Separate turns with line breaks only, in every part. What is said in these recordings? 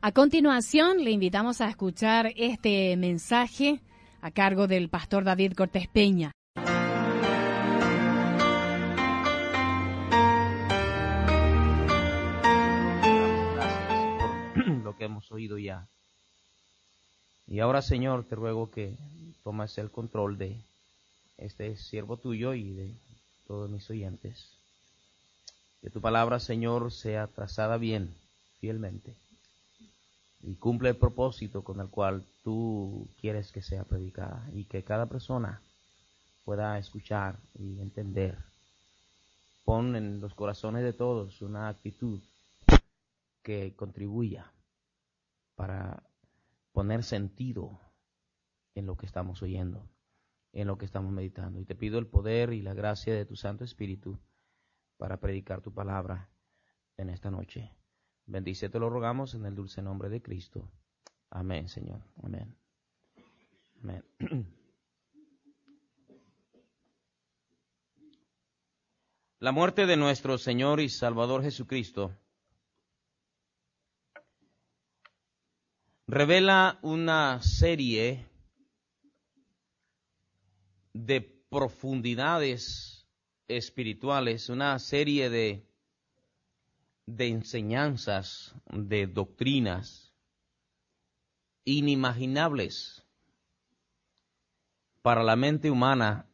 A continuación, le invitamos a escuchar este mensaje a cargo del pastor David Cortés Peña.
Gracias por lo que hemos oído ya. Y ahora, Señor, te ruego que tomes el control de este siervo tuyo y de todos mis oyentes. Que tu palabra, Señor, sea trazada bien, fielmente, y cumple el propósito con el cual tú quieres que sea predicada, y que cada persona pueda escuchar y entender. Pon en los corazones de todos una actitud que contribuya para poner sentido en lo que estamos oyendo, en lo que estamos meditando. Y te pido el poder y la gracia de tu Santo Espíritu para predicar tu palabra en esta noche. Bendice, te lo rogamos en el dulce nombre de Cristo. Amén, Señor. Amén. Amén. La muerte de nuestro Señor y Salvador Jesucristo revela una serie de profundidades espirituales, una serie de enseñanzas, de doctrinas inimaginables para la mente humana.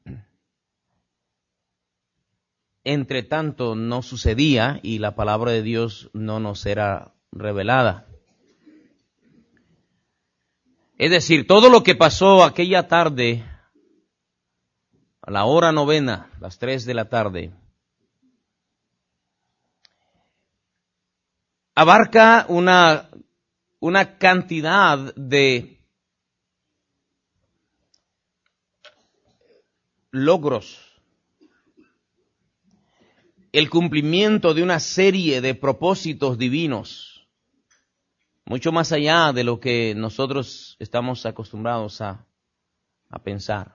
Entre tanto no sucedía y la palabra de Dios no nos era revelada. Es decir, todo lo que pasó aquella tarde, a la hora novena, las 3 de la tarde, abarca una cantidad de logros, el cumplimiento de una serie de propósitos divinos, mucho más allá de lo que nosotros estamos acostumbrados a pensar.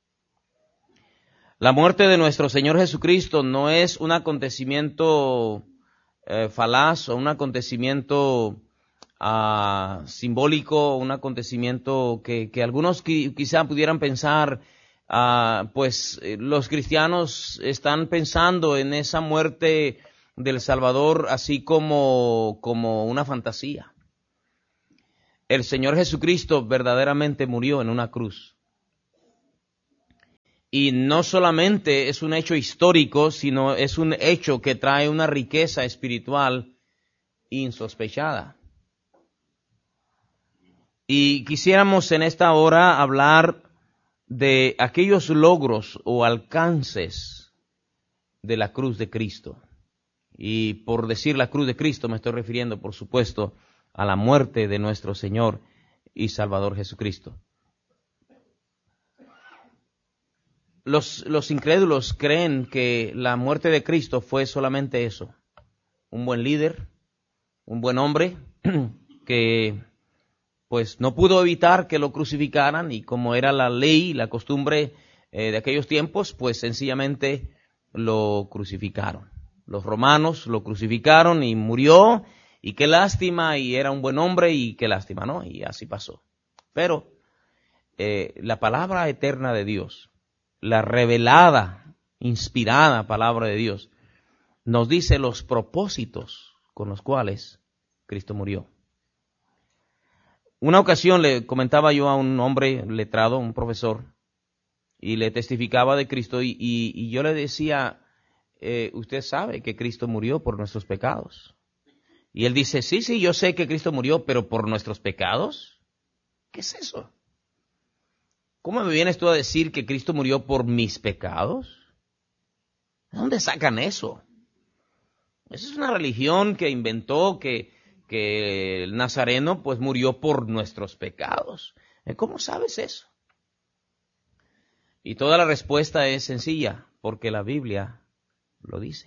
La muerte de nuestro Señor Jesucristo no es un acontecimiento falaz o un acontecimiento simbólico, un acontecimiento que algunos quizá pudieran pensar, pues los cristianos están pensando en esa muerte del Salvador así como una fantasía. El Señor Jesucristo verdaderamente murió en una cruz. Y no solamente es un hecho histórico, sino es un hecho que trae una riqueza espiritual insospechada. Y quisiéramos en esta hora hablar de aquellos logros o alcances de la cruz de Cristo. Y por decir la cruz de Cristo me estoy refiriendo, por supuesto, a la muerte de nuestro Señor y Salvador Jesucristo. Los incrédulos creen que la muerte de Cristo fue solamente eso, un buen líder, un buen hombre que pues no pudo evitar que lo crucificaran, y como era la ley, la costumbre de aquellos tiempos, pues sencillamente lo crucificaron. Los romanos lo crucificaron y murió, y qué lástima, y era un buen hombre, y qué lástima, ¿no? Y así pasó. Pero la palabra eterna de Dios, la revelada, inspirada palabra de Dios, nos dice los propósitos con los cuales Cristo murió. Una ocasión le comentaba yo a un hombre letrado, un profesor, y le testificaba de Cristo, y yo le decía, usted sabe que Cristo murió por nuestros pecados. Y él dice, sí, yo sé que Cristo murió, pero ¿por nuestros pecados? ¿Qué es eso? ¿Cómo me vienes tú a decir que Cristo murió por mis pecados? ¿De dónde sacan eso? Esa es una religión que inventó que el nazareno pues murió por nuestros pecados. ¿Cómo sabes eso? Y toda la respuesta es sencilla, porque la Biblia lo dice.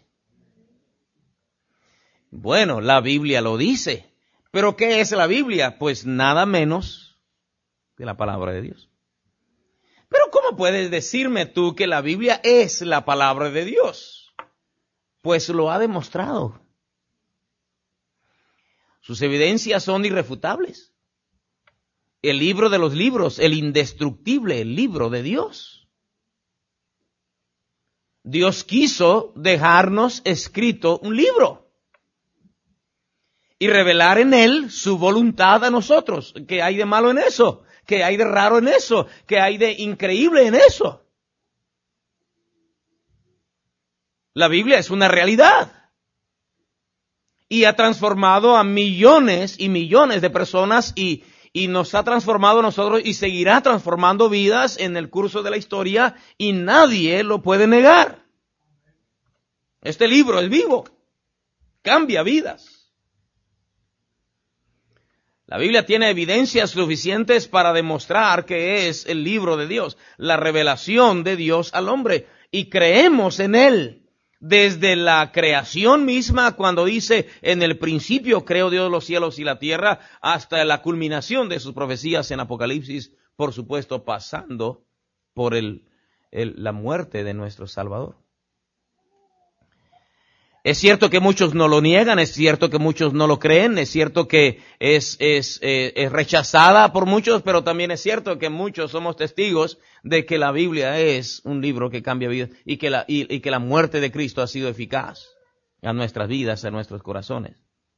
Bueno, la Biblia lo dice, pero ¿qué es la Biblia? Pues nada menos que la palabra de Dios. Pero ¿cómo puedes decirme tú que la Biblia es la palabra de Dios? Pues lo ha demostrado. Sus evidencias son irrefutables. El libro de los libros, el indestructible, el libro de Dios. Dios quiso dejarnos escrito un libro y revelar en él su voluntad a nosotros. ¿Qué hay de malo en eso? ¿Qué hay de raro en eso? ¿Qué hay de increíble en eso? La Biblia es una realidad y ha transformado a millones y millones de personas y nos ha transformado a nosotros y seguirá transformando vidas en el curso de la historia y nadie lo puede negar. Este libro es vivo, cambia vidas. La Biblia tiene evidencias suficientes para demostrar que es el libro de Dios, la revelación de Dios al hombre, y creemos en él. Desde la creación misma, cuando dice, en el principio creó Dios los cielos y la tierra, hasta la culminación de sus profecías en Apocalipsis, por supuesto, pasando por la muerte de nuestro Salvador. Es cierto que muchos no lo niegan, es cierto que muchos no lo creen, es cierto que es rechazada por muchos, pero también es cierto que muchos somos testigos de que la Biblia es un libro que cambia vidas y que la muerte de Cristo ha sido eficaz a nuestras vidas, a nuestros corazones.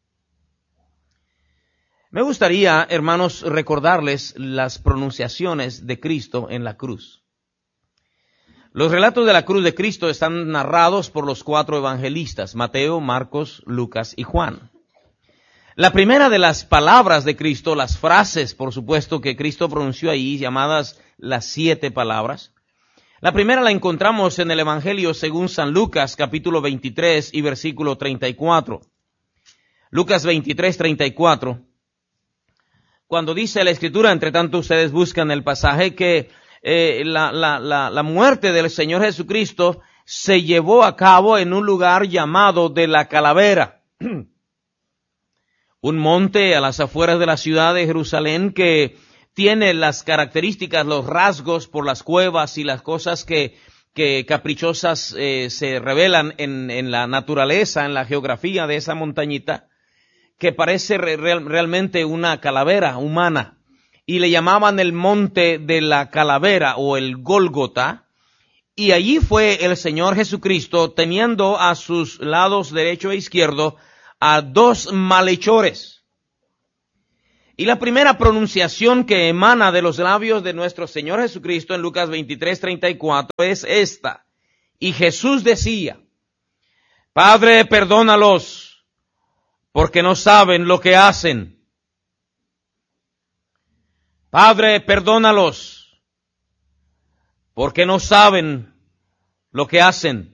Me gustaría, hermanos, recordarles las pronunciaciones de Cristo en la cruz. Los relatos de la cruz de Cristo están narrados por los 4 evangelistas, Mateo, Marcos, Lucas y Juan. La primera de las palabras de Cristo, las frases, por supuesto, que Cristo pronunció ahí, llamadas las 7 palabras. La primera la encontramos en el Evangelio según San Lucas, capítulo 23 y versículo 34. Lucas 23, 34. Cuando dice la Escritura, entre tanto ustedes buscan el pasaje, que la muerte del Señor Jesucristo se llevó a cabo en un lugar llamado de la Calavera, un monte a las afueras de la ciudad de Jerusalén que tiene las características, los rasgos por las cuevas y las cosas que caprichosas se revelan en la naturaleza, en la geografía de esa montañita, que parece realmente una calavera humana. Y le llamaban el monte de la calavera o el Gólgota, y allí fue el Señor Jesucristo teniendo a sus lados derecho e izquierdo a 2 malhechores. Y la primera pronunciación que emana de los labios de nuestro Señor Jesucristo en Lucas 23, 34 es esta. Y Jesús decía, Padre, perdónalos, porque no saben lo que hacen. Padre, perdónalos, porque no saben lo que hacen.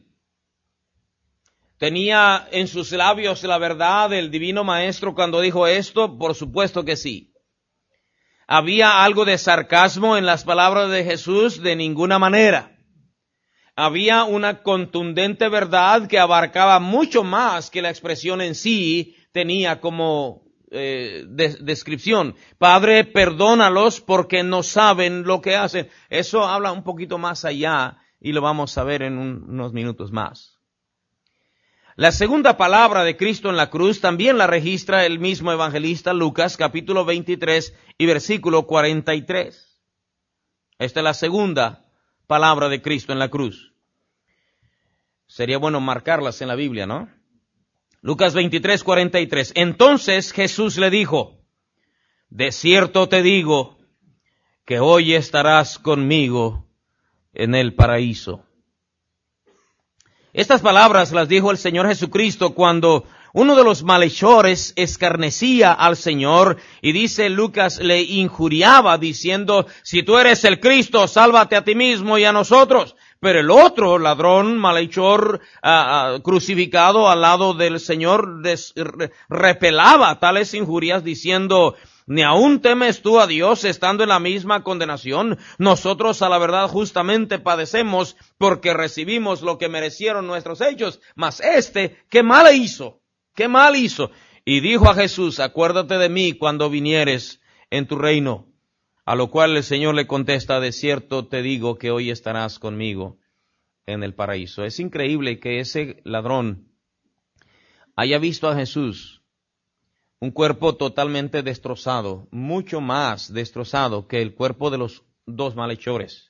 ¿Tenía en sus labios la verdad el divino maestro cuando dijo esto? Por supuesto que sí. ¿Había algo de sarcasmo en las palabras de Jesús? De ninguna manera. Había una contundente verdad que abarcaba mucho más que la expresión en sí tenía como descripción. Padre, perdónalos porque no saben lo que hacen. Eso habla un poquito más allá y lo vamos a ver en unos minutos más. La segunda palabra de Cristo en la cruz también la registra el mismo evangelista Lucas, capítulo 23 y versículo 43. Esta es la segunda palabra de Cristo en la cruz. Sería bueno marcarlas en la Biblia, ¿no? Lucas 23, 43. Entonces Jesús le dijo, de cierto te digo que hoy estarás conmigo en el paraíso. Estas palabras las dijo el Señor Jesucristo cuando uno de los malhechores escarnecía al Señor y dice Lucas, le injuriaba diciendo, si tú eres el Cristo, sálvate a ti mismo y a nosotros. Pero el otro ladrón, malhechor, crucificado al lado del Señor, repelaba tales injurias diciendo, ¿ni aún temes tú a Dios estando en la misma condenación? Nosotros a la verdad justamente padecemos porque recibimos lo que merecieron nuestros hechos. Mas ¿qué mal hizo? ¿Qué mal hizo? Y dijo a Jesús, acuérdate de mí cuando vinieres en tu reino. A lo cual el Señor le contesta, de cierto te digo que hoy estarás conmigo en el paraíso. Es increíble que ese ladrón haya visto a Jesús un cuerpo totalmente destrozado, mucho más destrozado que el cuerpo de los dos malhechores.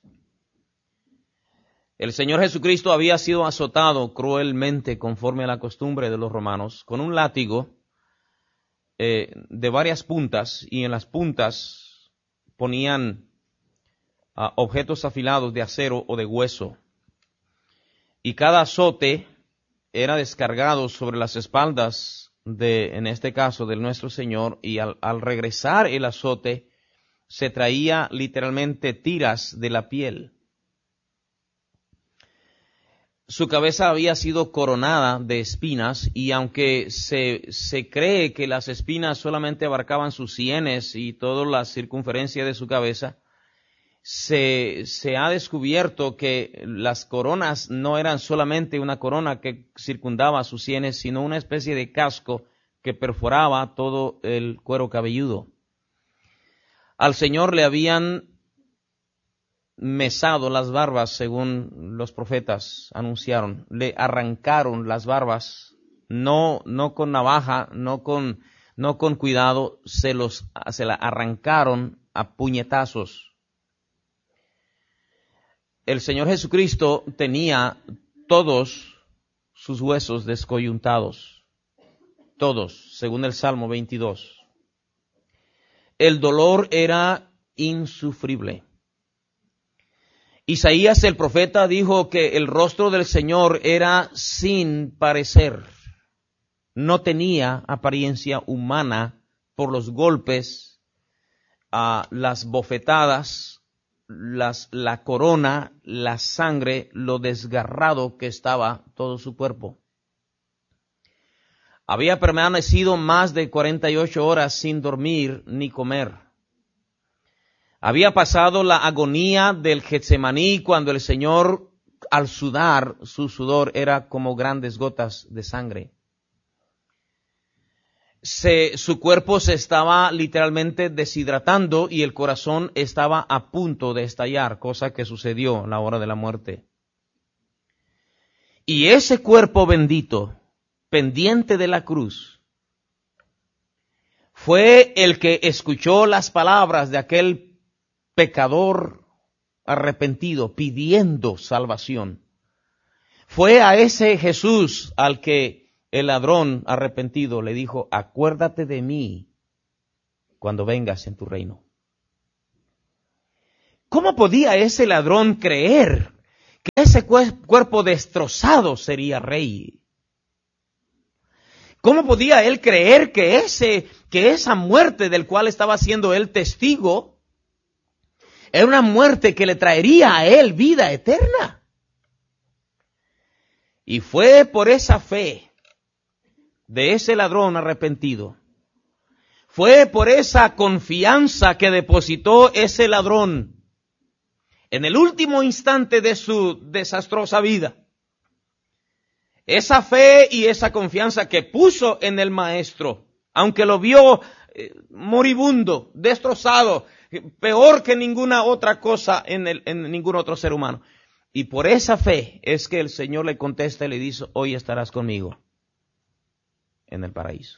El Señor Jesucristo había sido azotado cruelmente, conforme a la costumbre de los romanos, con un látigo de varias puntas, y en las puntas ponían objetos afilados de acero o de hueso. Y cada azote era descargado sobre las espaldas en este caso, del nuestro Señor, y al regresar el azote, se traía literalmente tiras de la piel. Su cabeza había sido coronada de espinas, y aunque se cree que las espinas solamente abarcaban sus sienes y toda la circunferencia de su cabeza, se ha descubierto que las coronas no eran solamente una corona que circundaba sus sienes, sino una especie de casco que perforaba todo el cuero cabelludo. Al Señor le habían mesado las barbas, según los profetas anunciaron. Le arrancaron las barbas, no con navaja, no con cuidado, se la arrancaron a puñetazos. El Señor Jesucristo tenía todos sus huesos descoyuntados, todos, según el Salmo 22. El dolor era insufrible. Isaías el profeta dijo que el rostro del Señor era sin parecer, no tenía apariencia humana por los golpes, las bofetadas, la corona, la sangre, lo desgarrado que estaba todo su cuerpo. Había permanecido más de 48 horas sin dormir ni comer. Había pasado la agonía del Getsemaní, cuando el Señor, al sudar, su sudor era como grandes gotas de sangre. Su cuerpo se estaba literalmente deshidratando y el corazón estaba a punto de estallar, cosa que sucedió a la hora de la muerte. Y ese cuerpo bendito, pendiente de la cruz, fue el que escuchó las palabras de aquel pecador arrepentido pidiendo salvación. Fue a ese Jesús al que el ladrón arrepentido le dijo: acuérdate de mí cuando vengas en tu reino. ¿Cómo podía ese ladrón creer que ese cuerpo destrozado sería rey? ¿Cómo podía él creer que esa muerte del cual estaba siendo él testigo era una muerte que le traería a él vida eterna? Y fue por esa fe de ese ladrón arrepentido, fue por esa confianza que depositó ese ladrón en el último instante de su desastrosa vida, esa fe y esa confianza que puso en el Maestro, aunque lo vio moribundo, destrozado, peor que ninguna otra cosa en ningún otro ser humano. Y por esa fe es que el Señor le contesta y le dice: hoy estarás conmigo en el paraíso.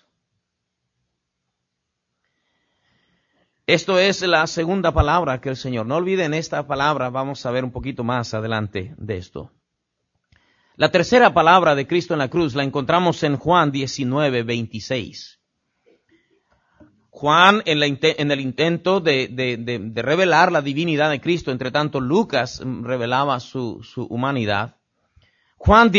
Esto es la segunda palabra que el Señor. No olviden esta palabra, vamos a ver un poquito más adelante de esto. La tercera palabra de Cristo en la cruz la encontramos en Juan 19:26. Juan, en el intento de revelar la divinidad de Cristo, entre tanto Lucas revelaba su humanidad. Juan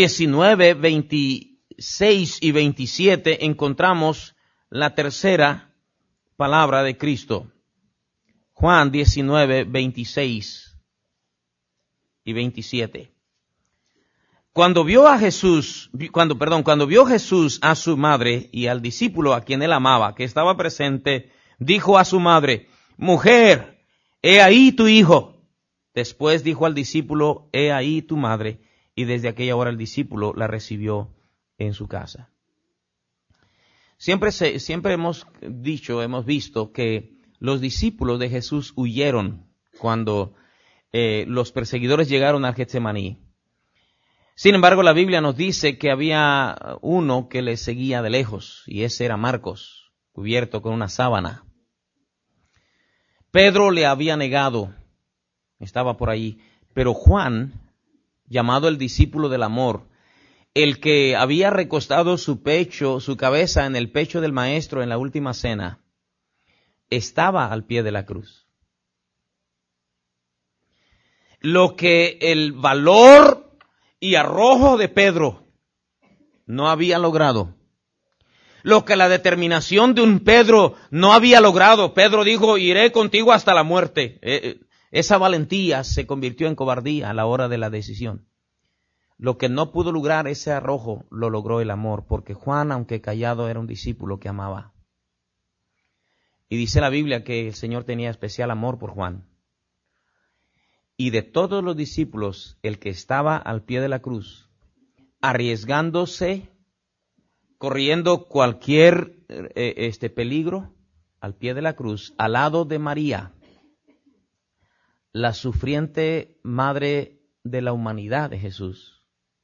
19:26 y 27 encontramos la tercera palabra de Cristo. Juan 19:26 y 27. Cuando vio Jesús a su madre y al discípulo a quien él amaba, que estaba presente, dijo a su madre: mujer, he ahí tu hijo. Después dijo al discípulo: he ahí tu madre. Y desde aquella hora el discípulo la recibió en su casa. Siempre hemos visto que los discípulos de Jesús huyeron cuando los perseguidores llegaron al Getsemaní. Sin embargo, la Biblia nos dice que había uno que le seguía de lejos, y ese era Marcos. cubierto con una sábana. Pedro le había negado, estaba por allí, pero Juan, llamado el discípulo del amor, el que había recostado su cabeza en el pecho del maestro en la última cena, estaba al pie de la cruz. Lo que el valor y arrojo de Pedro no había logrado, lo que la determinación de un Pedro no había logrado. Pedro dijo, iré contigo hasta la muerte. Esa valentía se convirtió en cobardía a la hora de la decisión. Lo que no pudo lograr ese arrojo, lo logró el amor, porque Juan, aunque callado, era un discípulo que amaba. Y dice la Biblia que el Señor tenía especial amor por Juan. Y de todos los discípulos, el que estaba al pie de la cruz, arriesgándose, corriendo cualquier peligro, al pie de la cruz, al lado de María, la sufriente madre de la humanidad de Jesús,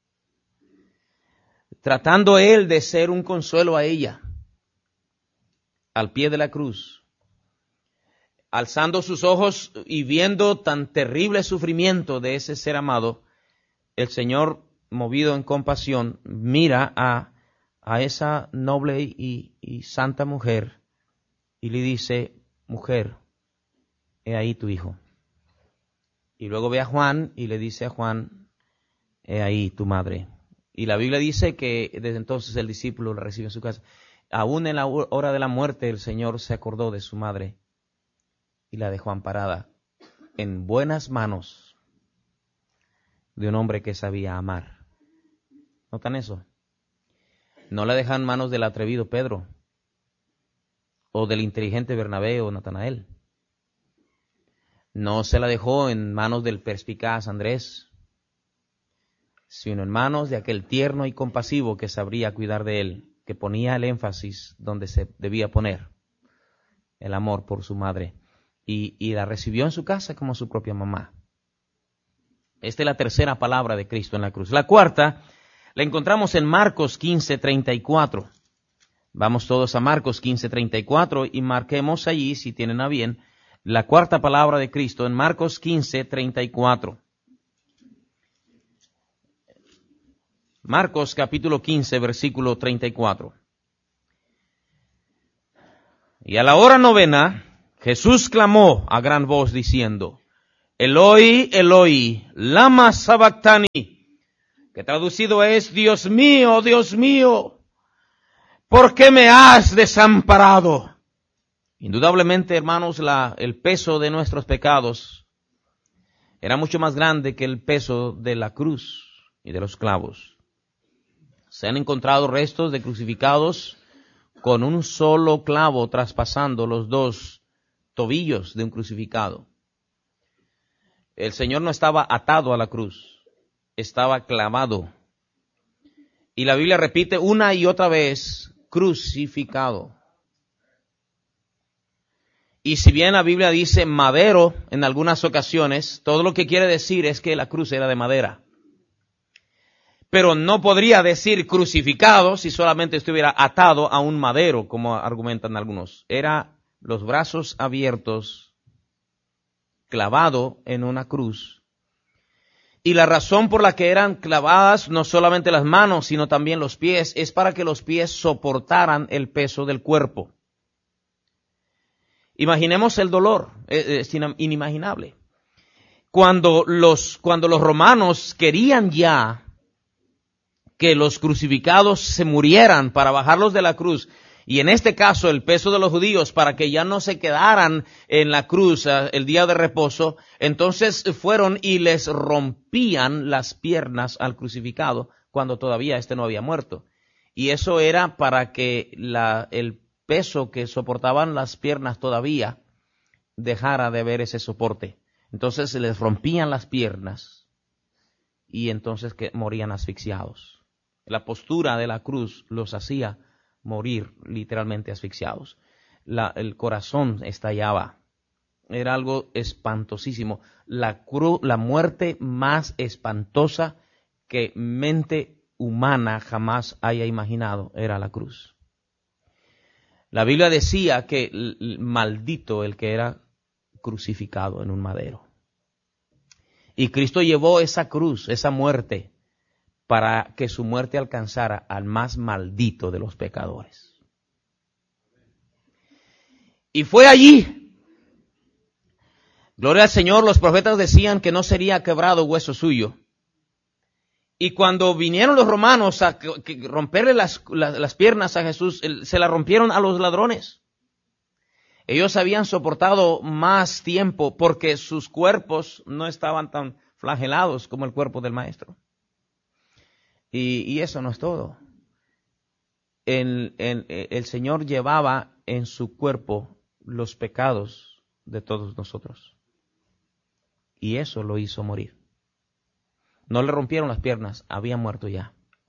tratando él de ser un consuelo a ella, al pie de la cruz, alzando sus ojos y viendo tan terrible sufrimiento de ese ser amado, el Señor, movido en compasión, mira a esa noble y santa mujer y le dice, mujer, he ahí tu hijo. Y luego ve a Juan y le dice a Juan, he ahí tu madre. Y la Biblia dice que desde entonces el discípulo la recibe en su casa. Aún en la hora de la muerte el Señor se acordó de su madre y la dejó amparada en buenas manos de un hombre que sabía amar. ¿Notan eso? No la dejan en manos del atrevido Pedro o del inteligente Bernabé o Natanael. No se la dejó en manos del perspicaz Andrés, sino en manos de aquel tierno y compasivo que sabría cuidar de él, que ponía el énfasis donde se debía poner, el amor por su madre, y la recibió en su casa como su propia mamá. Esta es la tercera palabra de Cristo en la cruz. La cuarta la encontramos en Marcos 15:34. Vamos todos a Marcos 15:34 y marquemos allí, si tienen a bien, la cuarta palabra de Cristo en Marcos 15:34. Marcos capítulo 15, versículo 34. Y a la hora novena, Jesús clamó a gran voz diciendo, Eloi, Eloi, lama sabactani, que traducido es, Dios mío, ¿por qué me has desamparado? Indudablemente, hermanos, el peso de nuestros pecados era mucho más grande que el peso de la cruz y de los clavos. Se han encontrado restos de crucificados con un solo clavo traspasando los dos tobillos de un crucificado. El Señor no estaba atado a la cruz, estaba clavado. Y la Biblia repite una y otra vez, crucificado. Y si bien la Biblia dice madero en algunas ocasiones, todo lo que quiere decir es que la cruz era de madera. Pero no podría decir crucificado si solamente estuviera atado a un madero, como argumentan algunos. Era los brazos abiertos, clavado en una cruz. Y la razón por la que eran clavadas no solamente las manos, sino también los pies, es para que los pies soportaran el peso del cuerpo. Imaginemos el dolor, es inimaginable. Cuando los romanos querían ya que los crucificados se murieran para bajarlos de la cruz, y en este caso el peso de los judíos para que ya no se quedaran en la cruz el día de reposo, entonces fueron y les rompían las piernas al crucificado cuando todavía no había muerto. Y eso era para que el peso que soportaban las piernas todavía dejara de haber ese soporte. Entonces se les rompían las piernas y entonces morían asfixiados. La postura de la cruz los hacía morir literalmente asfixiados. El corazón estallaba. Era algo espantosísimo. La muerte más espantosa que mente humana jamás haya imaginado era la cruz. La Biblia decía que maldito el que era crucificado en un madero. Y Cristo llevó esa cruz, esa muerte, para que su muerte alcanzara al más maldito de los pecadores. Y fue allí. Gloria al Señor, los profetas decían que no sería quebrado hueso suyo. Y cuando vinieron los romanos a romperle las piernas a Jesús, se las rompieron a los ladrones. Ellos habían soportado más tiempo porque sus cuerpos no estaban tan flagelados como el cuerpo del Maestro. Y eso no es todo. El Señor llevaba en su cuerpo los pecados de todos nosotros. Y eso lo hizo morir. No le rompieron las piernas, había muerto ya.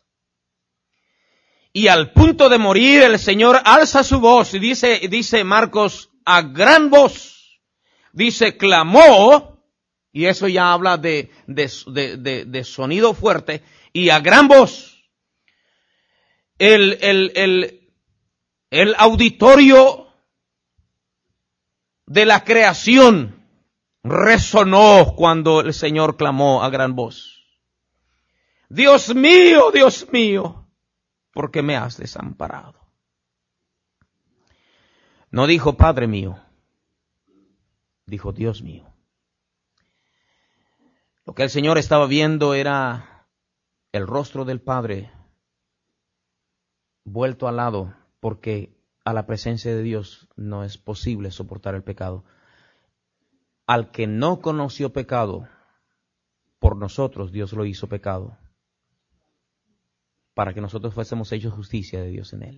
Y al punto de morir, el Señor alza su voz y dice Marcos, a gran voz, dice, clamó, y eso ya habla de sonido fuerte, y a gran voz, el auditorio de la creación resonó cuando el Señor clamó a gran voz. Dios mío, ¿por qué me has desamparado? No dijo Padre mío, dijo Dios mío. Lo que el Señor estaba viendo era el rostro del Padre vuelto al lado, porque a la presencia de Dios no es posible soportar el pecado. Al que no conoció pecado, por nosotros Dios lo hizo pecado, para que nosotros fuésemos hechos justicia de Dios en él.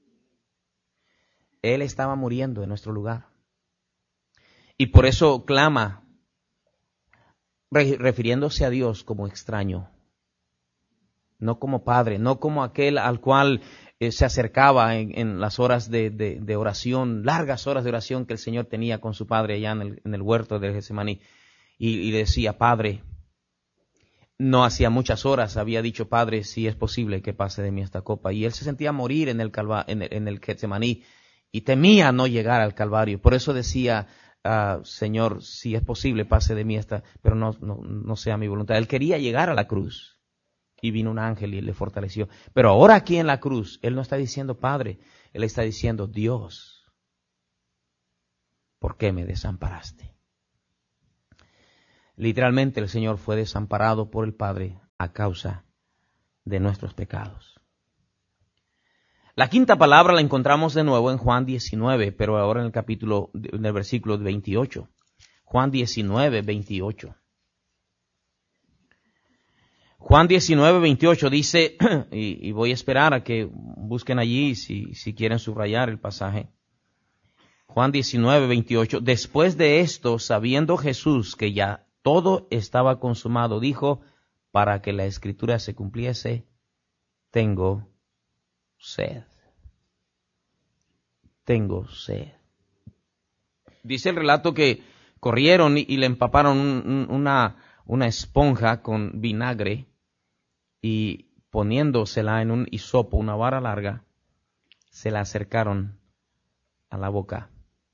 Él estaba muriendo en nuestro lugar. Y por eso clama, refiriéndose a Dios como extraño, no como Padre, no como aquel al cual se acercaba en las horas de oración, largas horas de oración que el Señor tenía con su Padre allá en el huerto de Getsemaní, y le decía, Padre, no hacía muchas horas había dicho, Padre, si es posible que pase de mí esta copa, y él se sentía morir en el Getsemaní, y temía no llegar al Calvario. Por eso decía, Señor, si es posible, pase de mí esta, pero no sea mi voluntad. Él quería llegar a la cruz, y vino un ángel y le fortaleció. Pero ahora aquí en la cruz, él no está diciendo Padre, él está diciendo Dios, ¿por qué me desamparaste? Literalmente el Señor fue desamparado por el Padre a causa de nuestros pecados. La quinta palabra la encontramos de nuevo en Juan 19, pero ahora en el versículo 28. Juan 19, 28. Juan 19, 28 dice, y voy a esperar a que busquen allí si quieren subrayar el pasaje. Juan 19, 28. Después de esto, sabiendo Jesús que ya todo estaba consumado, dijo, para que la Escritura se cumpliese, tengo sed. Tengo sed. Dice el relato que corrieron y le empaparon una esponja con vinagre y poniéndosela en un hisopo, una vara larga, se la acercaron a la boca.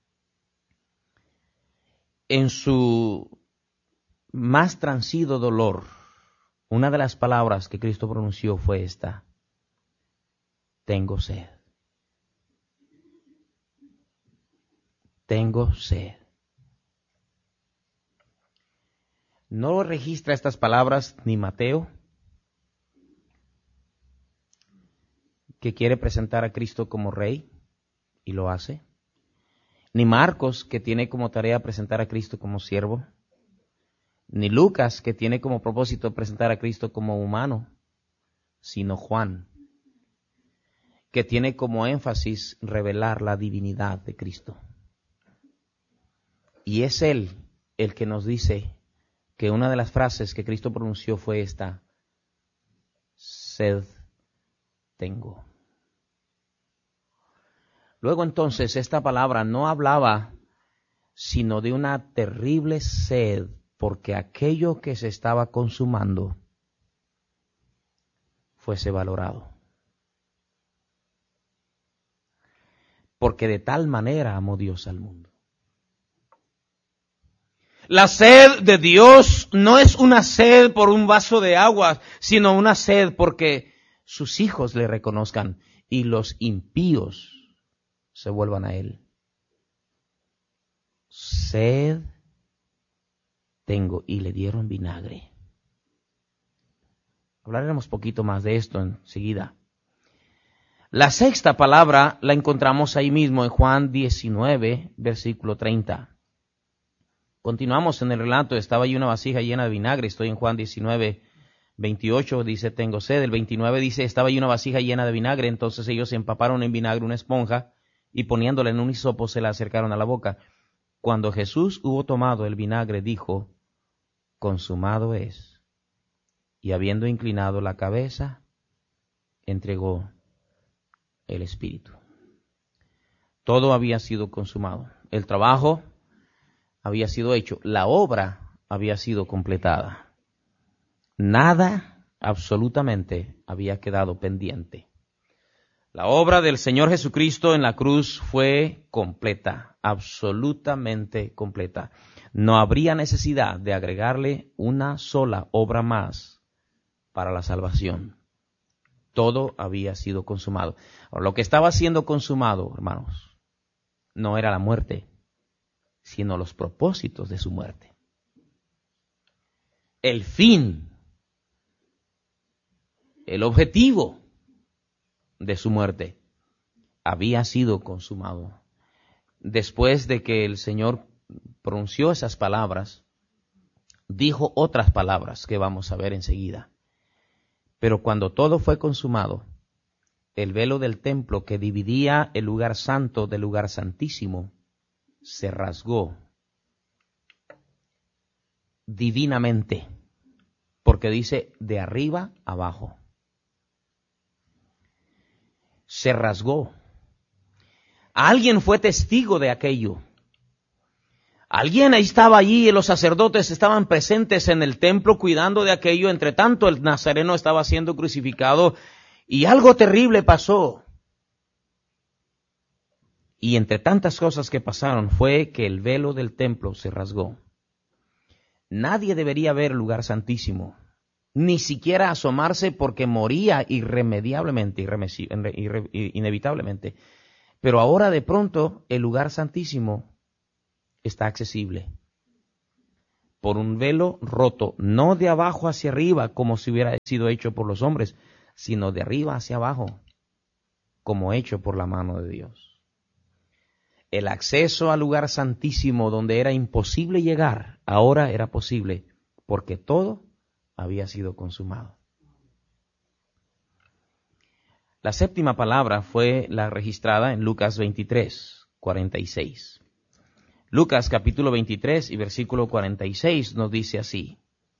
En su más transido dolor, una de las palabras que Cristo pronunció fue esta: tengo sed. Tengo sed. No registra estas palabras ni Mateo, que quiere presentar a Cristo como rey, y lo hace, ni Marcos, que tiene como tarea presentar a Cristo como siervo, ni Lucas, que tiene como propósito presentar a Cristo como humano, sino Juan, que tiene como énfasis revelar la divinidad de Cristo. Y es Él el que nos dice que una de las frases que Cristo pronunció fue esta: sed tengo. Luego entonces esta palabra no hablaba sino de una terrible sed, porque aquello que se estaba consumando fuese valorado. porque de tal manera amó Dios al mundo. La sed de Dios no es una sed por un vaso de agua, sino una sed porque sus hijos le reconozcan y los impíos se vuelvan a Él. Sed tengo, y le dieron vinagre. Hablaremos poquito más de esto enseguida. La sexta palabra la encontramos ahí mismo en Juan 19, versículo 30. Continuamos en el relato. Estaba allí una vasija llena de vinagre. Estoy en Juan 19, 28, dice, tengo sed. El 29 dice, estaba allí una vasija llena de vinagre. Entonces ellos empaparon en vinagre una esponja y poniéndola en un hisopo se la acercaron a la boca. Cuando Jesús hubo tomado el vinagre, dijo, consumado es. Y habiendo inclinado la cabeza, entregó el Espíritu. Todo había sido consumado. El trabajo había sido hecho. La obra había sido completada. Nada, absolutamente, había quedado pendiente. La obra del Señor Jesucristo en la cruz fue completa, absolutamente completa. No habría necesidad de agregarle una sola obra más para la salvación. Todo había sido consumado. Ahora, lo que estaba siendo consumado, hermanos, no era la muerte, sino los propósitos de su muerte. El fin, el objetivo de su muerte había sido consumado. Después de que el Señor pronunció esas palabras, dijo otras palabras que vamos a ver enseguida. Pero cuando todo fue consumado, el velo del templo que dividía el lugar santo del lugar santísimo se rasgó divinamente, porque dice de arriba abajo. Se rasgó. Alguien fue testigo de aquello. Alguien estaba allí, y los sacerdotes estaban presentes en el templo cuidando de aquello. Entre tanto, el Nazareno estaba siendo crucificado y algo terrible pasó. Y entre tantas cosas que pasaron fue que el velo del templo se rasgó. Nadie debería ver el lugar santísimo, ni siquiera asomarse porque moría irremediablemente, inevitablemente. Pero ahora de pronto el lugar santísimo está accesible por un velo roto, no de abajo hacia arriba como si hubiera sido hecho por los hombres, sino de arriba hacia abajo como hecho por la mano de Dios. El acceso al lugar santísimo donde era imposible llegar, ahora era posible porque todo había sido consumado. La séptima palabra fue la registrada en Lucas 23, 46. Lucas capítulo 23 y versículo 46 nos dice así.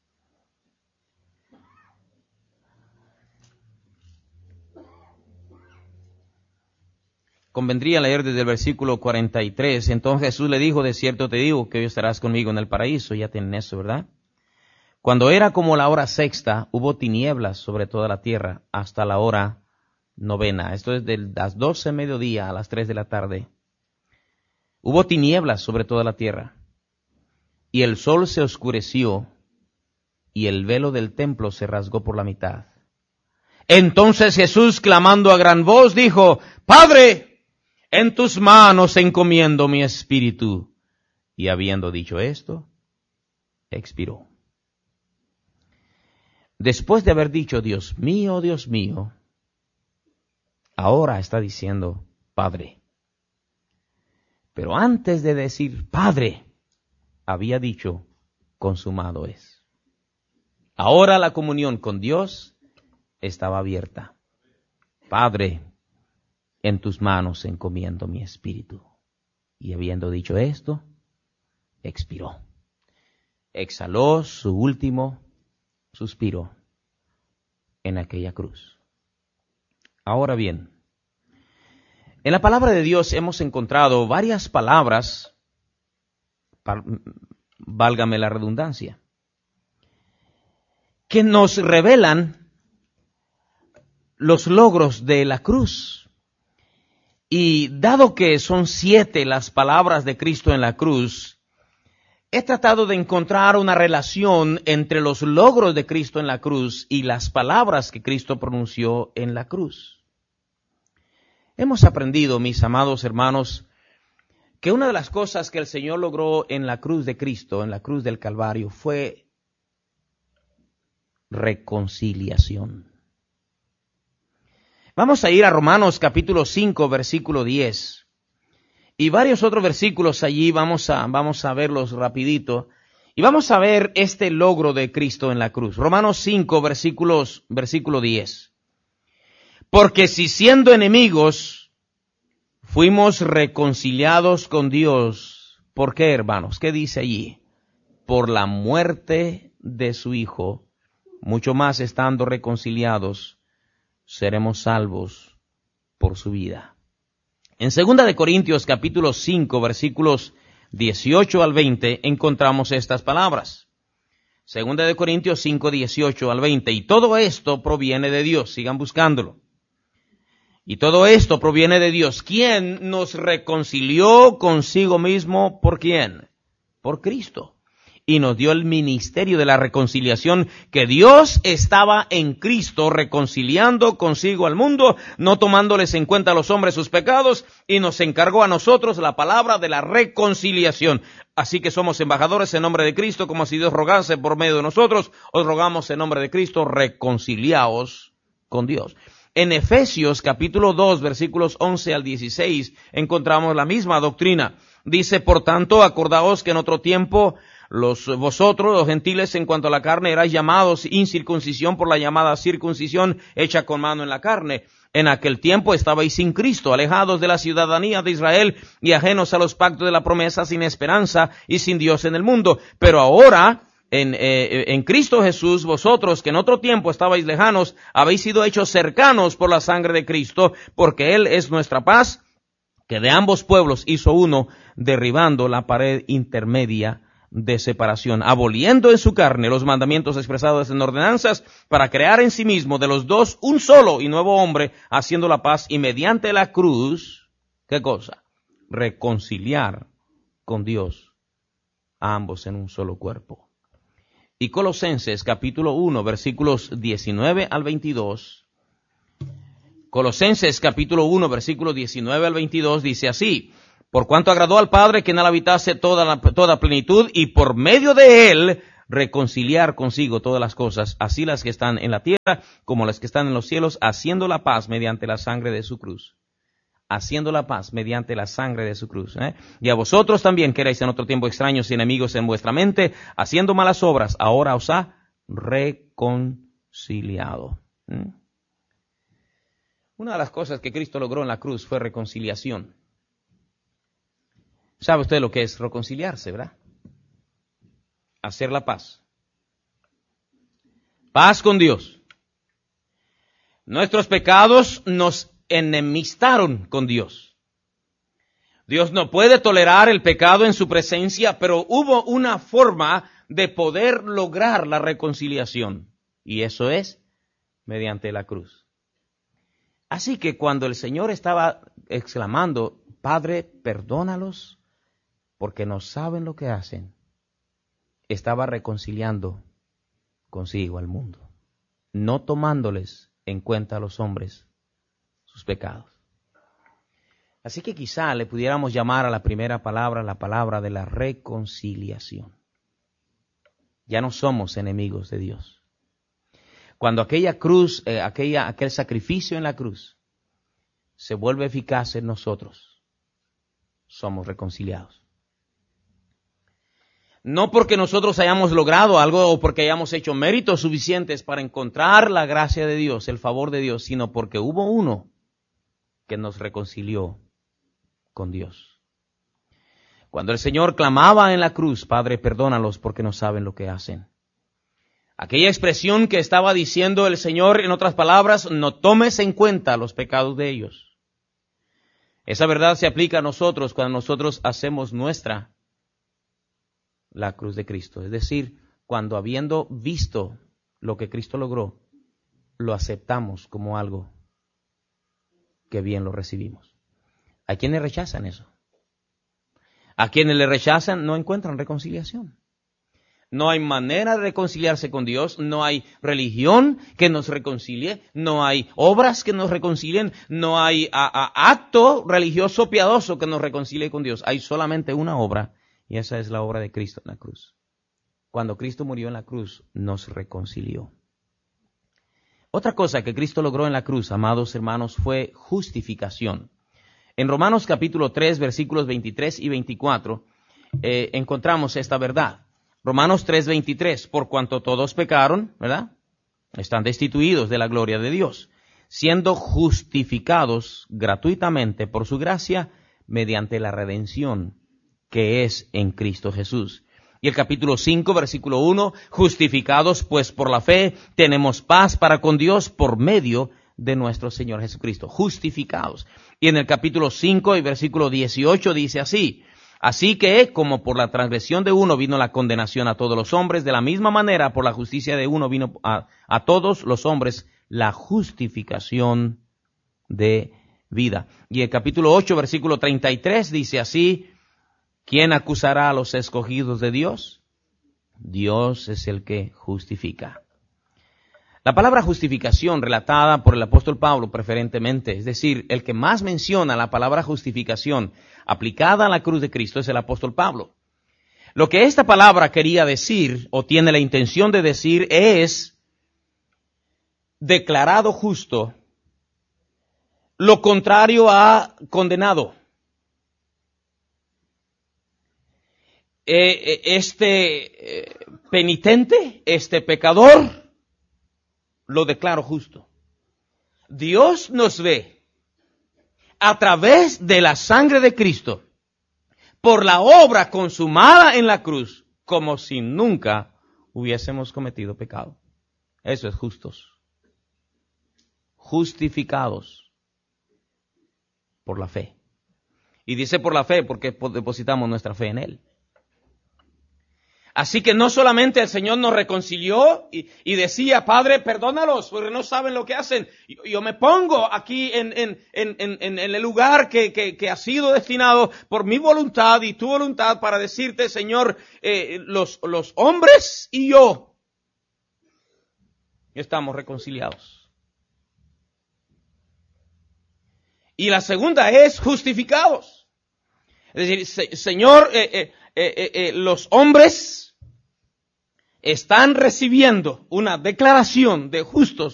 Convendría leer desde el versículo 43. Entonces Jesús le dijo, de cierto te digo que hoy estarás conmigo en el paraíso. Ya tienen eso, ¿verdad? Cuando era como la hora sexta, hubo tinieblas sobre toda la tierra hasta la hora novena. Esto es de las 12 de mediodía a las 3 de la tarde. Hubo tinieblas sobre toda la tierra. Y el sol se oscureció y el velo del templo se rasgó por la mitad. Entonces Jesús, clamando a gran voz, dijo, Padre, en tus manos encomiendo mi espíritu. Y habiendo dicho esto, expiró. Después de haber dicho, Dios mío, ahora está diciendo, Padre. Pero antes de decir, Padre, había dicho, consumado es. Ahora la comunión con Dios estaba abierta. Padre, en tus manos encomiendo mi espíritu. Y habiendo dicho esto, expiró. Exhaló su último suspiro en aquella cruz. Ahora bien, en la palabra de Dios hemos encontrado varias palabras, válgame la redundancia, que nos revelan los logros de la cruz Y dado que son 7 las palabras de Cristo en la cruz, he tratado de encontrar una relación entre los logros de Cristo en la cruz y las palabras que Cristo pronunció en la cruz. Hemos aprendido, mis amados hermanos, que una de las cosas que el Señor logró en la cruz de Cristo, en la cruz del Calvario, fue reconciliación. Vamos a ir a Romanos capítulo 5, versículo 10. Y varios otros versículos allí, vamos a verlos rapidito. Y vamos a ver este logro de Cristo en la cruz. Romanos 5, versículo 10. Porque si siendo enemigos, fuimos reconciliados con Dios. ¿Por qué, hermanos? ¿Qué dice allí? Por la muerte de su Hijo, mucho más estando reconciliados, seremos salvos por su vida. En 2 de Corintios capítulo 5, versículos 18 al 20, encontramos estas palabras. 2 de Corintios 5, 18 al 20. Y todo esto proviene de Dios. Sigan buscándolo. Y todo esto proviene de Dios, quien nos reconcilió consigo mismo. ¿Por quién? Por Cristo. Y nos dio el ministerio de la reconciliación, que Dios estaba en Cristo reconciliando consigo al mundo, no tomándoles en cuenta a los hombres sus pecados, y nos encargó a nosotros la palabra de la reconciliación. Así que somos embajadores en nombre de Cristo, como si Dios rogase por medio de nosotros. Os rogamos en nombre de Cristo, reconciliaos con Dios. En Efesios capítulo 2, versículos 11 al 16, encontramos la misma doctrina. Dice, por tanto, acordaos que en otro tiempo vosotros, los gentiles, en cuanto a la carne, erais llamados incircuncisión por la llamada circuncisión hecha con mano en la carne. En aquel tiempo estabais sin Cristo, alejados de la ciudadanía de Israel y ajenos a los pactos de la promesa, sin esperanza y sin Dios en el mundo. Pero ahora, en Cristo Jesús, vosotros que en otro tiempo estabais lejanos, habéis sido hechos cercanos por la sangre de Cristo, porque Él es nuestra paz, que de ambos pueblos hizo uno, derribando la pared intermedia de separación, aboliendo en su carne los mandamientos expresados en ordenanzas, para crear en sí mismo de los dos un solo y nuevo hombre, haciendo la paz, y mediante la cruz, ¿qué cosa? Reconciliar con Dios a ambos en un solo cuerpo. Y Colosenses capítulo 1, versículos 19 al 22. Colosenses capítulo 1, versículos 19 al 22 dice así: por cuanto agradó al Padre que en él habitase toda plenitud, y por medio de él reconciliar consigo todas las cosas, así las que están en la tierra como las que están en los cielos, haciendo la paz mediante la sangre de su cruz. Haciendo la paz mediante la sangre de su cruz. Y a vosotros también, que erais en otro tiempo extraños y enemigos en vuestra mente, haciendo malas obras, ahora os ha reconciliado. Una de las cosas que Cristo logró en la cruz fue reconciliación. ¿Sabe usted lo que es reconciliarse, verdad? Hacer la paz. Paz con Dios. Nuestros pecados nos enemistaron con Dios. Dios no puede tolerar el pecado en su presencia, pero hubo una forma de poder lograr la reconciliación. Y eso es mediante la cruz. Así que cuando el Señor estaba exclamando, Padre, perdónalos, porque no saben lo que hacen, estaba reconciliando consigo al mundo, no tomándoles en cuenta a los hombres sus pecados. Así que quizá le pudiéramos llamar a la primera palabra la palabra de la reconciliación. Ya no somos enemigos de Dios. Cuando aquella cruz, aquel sacrificio en la cruz se vuelve eficaz en nosotros, somos reconciliados. No porque nosotros hayamos logrado algo o porque hayamos hecho méritos suficientes para encontrar la gracia de Dios, el favor de Dios, sino porque hubo uno que nos reconcilió con Dios. Cuando el Señor clamaba en la cruz, Padre, perdónalos porque no saben lo que hacen. Aquella expresión que estaba diciendo el Señor, en otras palabras, no tomes en cuenta los pecados de ellos. Esa verdad se aplica a nosotros cuando nosotros hacemos nuestra la cruz de Cristo. Es decir, cuando habiendo visto lo que Cristo logró, lo aceptamos como algo que bien lo recibimos. Hay quienes rechazan eso. A quienes le rechazan no encuentran reconciliación. No hay manera de reconciliarse con Dios, no hay religión que nos reconcilie, no hay obras que nos reconcilien, no hay acto religioso piadoso que nos reconcilie con Dios. Hay solamente una obra, y esa es la obra de Cristo en la cruz. Cuando Cristo murió en la cruz, nos reconcilió. Otra cosa que Cristo logró en la cruz, amados hermanos, fue justificación. En Romanos capítulo 3, versículos 23 y 24, encontramos esta verdad. Romanos 3:23, por cuanto todos pecaron, ¿verdad? Están destituidos de la gloria de Dios, siendo justificados gratuitamente por su gracia mediante la redención que es en Cristo Jesús. Y el capítulo 5, versículo 1, justificados pues por la fe, tenemos paz para con Dios por medio de nuestro Señor Jesucristo. Justificados. Y en el capítulo 5 y versículo 18 dice así: así que, como por la transgresión de uno vino la condenación a todos los hombres, de la misma manera por la justicia de uno vino a todos los hombres la justificación de vida. Y el capítulo 8, versículo 33 dice así: ¿quién acusará a los escogidos de Dios? Dios es el que justifica. La palabra justificación relatada por el apóstol Pablo preferentemente, es decir, el que más menciona la palabra justificación aplicada a la cruz de Cristo es el apóstol Pablo. Lo que esta palabra quería decir o tiene la intención de decir es declarado justo, lo contrario a condenado. Este penitente, este pecador, lo declaro justo. Dios nos ve a través de la sangre de Cristo, por la obra consumada en la cruz, como si nunca hubiésemos cometido pecado. Eso es justos. Justificados por la fe. Y dice por la fe porque depositamos nuestra fe en Él. Así que no solamente el Señor nos reconcilió y decía, Padre, perdónalos, porque no saben lo que hacen. Yo me pongo aquí en el lugar que ha sido destinado por mi voluntad y tu voluntad para decirte, Señor, los hombres y yo estamos reconciliados. Y la segunda es justificados. Es decir, Señor, los hombres están recibiendo una declaración de justos